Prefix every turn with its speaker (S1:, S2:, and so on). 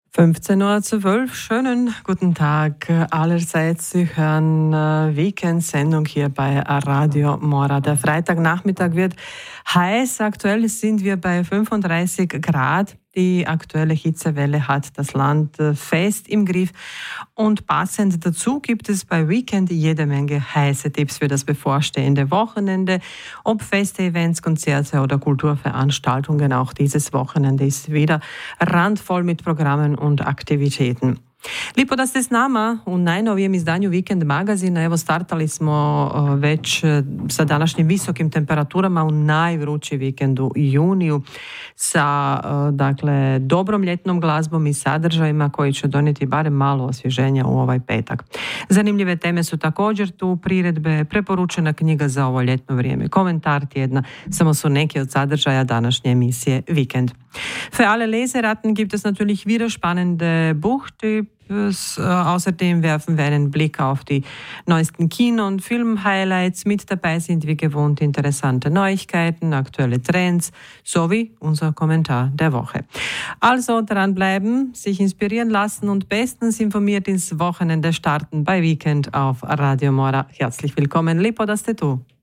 S1: 15:12 Uhr, schönen guten Tag allerseits. Sie hören Weekend-Sendung hier bei Radio Mora. Der Freitagnachmittag wird heiß. Aktuell sind wir bei 35 Grad. Die aktuelle Hitzewelle hat das Land fest im Griff. Und passend dazu gibt es bei Weekend jede Menge heiße Tipps für das bevorstehende Wochenende. Ob Feste, Events, Konzerte oder Kulturveranstaltungen. Auch dieses Wochenende ist wieder randvoll mit Programmen und aktivitetin. Lijepo da ste s nama u najnovijem izdanju Vikend magazina. Evo, startali smo već sa današnjim visokim temperaturama u najvrući vikend u juniju sa dobrom ljetnom glazbom i sadržajima koji će donijeti barem malo osvježenja u ovaj petak. Zanimljive teme su također tu, priredbe, preporučena knjiga za ovo ljetno vrijeme, komentar tjedna, samo su neki od sadržaja današnje emisije Vikend. Für alle Leseratten gibt es natürlich wieder spannende Buchtipps. Außerdem werfen wir einen Blick auf die neuesten Kino- und Film-Highlights. Mit dabei sind wie gewohnt interessante Neuigkeiten, aktuelle Trends sowie unser Kommentar der Woche. Also dranbleiben, sich inspirieren lassen und bestens informiert ins Wochenende starten bei Weekend auf Radio Mora. Herzlich willkommen, Lipo da ste tu.